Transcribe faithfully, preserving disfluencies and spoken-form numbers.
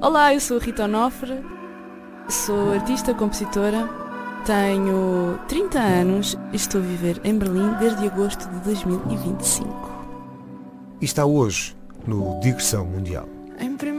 Olá, eu sou a Rita Onofre, sou artista, compositora, tenho trinta anos e estou a viver em Berlim desde agosto de dois mil e vinte e cinco. E está hoje no Digressão Mundial. Em